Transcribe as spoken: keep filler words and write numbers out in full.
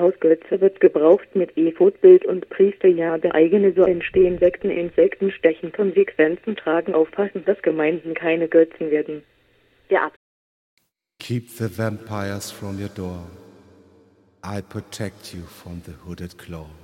aus Götze wird gebraucht mit Ephod-Bild und Priesterjade. Eigene so entstehen Sekten, Insekten stechen, Konsequenzen tragen. Aufpassen, dass Gemeinden keine Götzen werden. Der Ab Keep the vampires from your door. I protect you from the hooded claw.